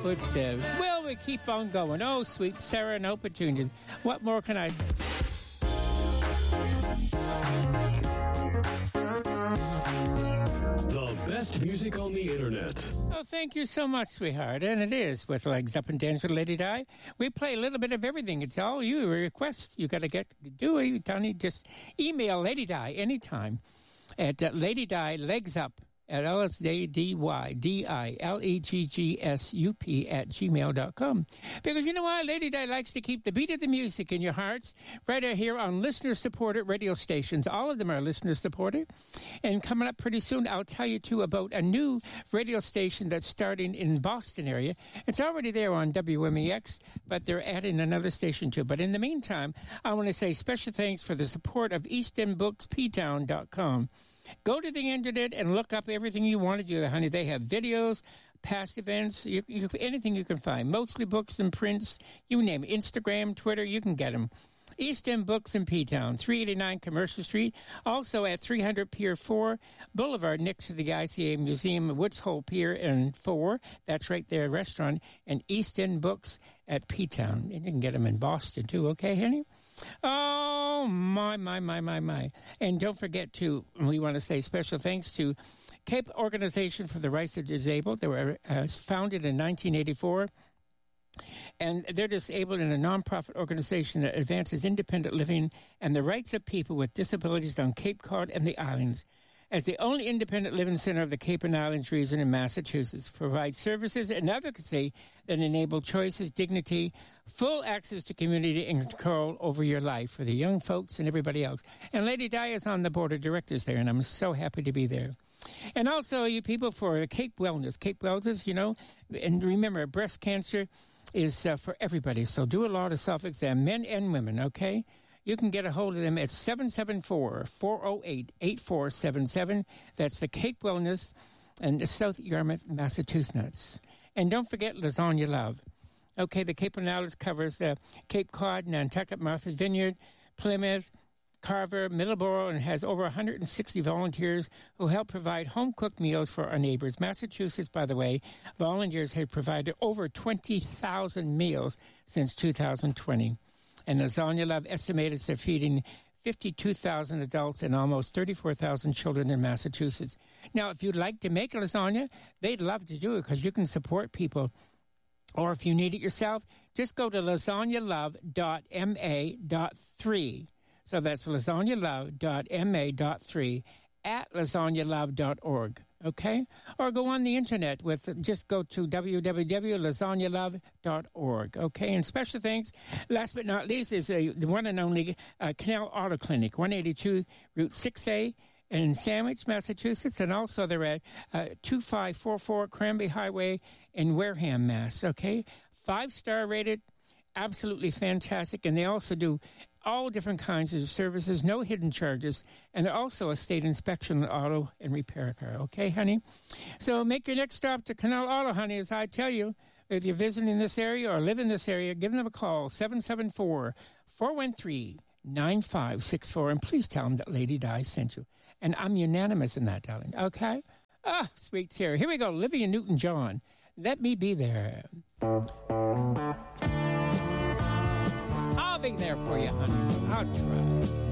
footsteps. Well, we keep on going. Oh, sweet Sarah, no petunias. What more can I say? The best music on the internet. Oh, thank you so much, sweetheart. And it is with Legs Up and Dance with Lady Di. We play a little bit of everything. It's all you. A request. You got to do it, Tony. Just email Lady Di anytime at Lady Di Legs Up at LSDYDILEGGSUP@gmail.com. Because you know why? Lady Di likes to keep the beat of the music in your hearts right out here on listener-supported radio stations. All of them are listener-supported. And coming up pretty soon, I'll tell you, too, about a new radio station that's starting in Boston area. It's already there on WMEX, but they're adding another station, too. But in the meantime, I want to say special thanks for the support of EastEndBooksPtown.com. Go to the internet and look up everything you want to do, honey. They have videos, past events, anything you can find. Mostly books and prints, you name it. Instagram, Twitter, you can get them. East End Books in P-Town, 389 Commercial Street. Also at 300 Pier 4 Boulevard, next to the ICA Museum, Woods Hole Pier and 4. That's right there, restaurant. And East End Books at P-Town. And you can get them in Boston, too. Okay, honey? Oh, my. And don't forget to, we want to say special thanks to Cape Organization for the Rights of Disabled. They were founded in 1984. And they're disabled in a nonprofit organization that advances independent living and the rights of people with disabilities on Cape Cod and the islands. As the only independent living center of the Cape and Islands region in Massachusetts, provides services and advocacy that enable choices, dignity, full access to community, and control over your life for the young folks and everybody else. And Lady Di is on the board of directors there, and I'm so happy to be there. And also, you people, for Cape Wellness. Cape Wellness, you know, and remember, breast cancer is for everybody. So do a lot of self-exam, men and women, okay? You can get a hold of them at 774-408-8477. That's the Cape Wellness in South Yarmouth, Massachusetts. And don't forget Lasagna Love. Okay, the Cape and Islands covers Cape Cod, Nantucket, Martha's Vineyard, Plymouth, Carver, Middleborough, and has over 160 volunteers who help provide home-cooked meals for our neighbors. Massachusetts, by the way, volunteers have provided over 20,000 meals since 2020. And Lasagna Love estimates they're feeding 52,000 adults and almost 34,000 children in Massachusetts. Now, if you'd like to make lasagna, they'd love to do it because you can support people. Or if you need it yourself, just go to lasagnalove.ma.3. So that's lasagnalove.ma.3 at lasagnalove.org. Okay? Or go on the internet just go to www.lasagnalove.org. Okay? And special thanks, last but not least, is the one and only Canal Auto Clinic, 182 Route 6A in Sandwich, Massachusetts. And also they're at 2544 Cranby Highway in Wareham, Mass. Okay? 5-star rated, absolutely fantastic. And they also do all different kinds of services, no hidden charges, and they're also a state inspection auto and repair car. Okay, honey? So make your next stop to Canal Auto, honey, as I tell you. If you're visiting this area or live in this area, give them a call, 774-413-9564, and please tell them that Lady Di sent you. And I'm unanimous in that, darling. Okay? Ah, sweet Sarah. Here we go, Olivia Newton-John. Let me be there. I'll be there for you, honey. I'll try.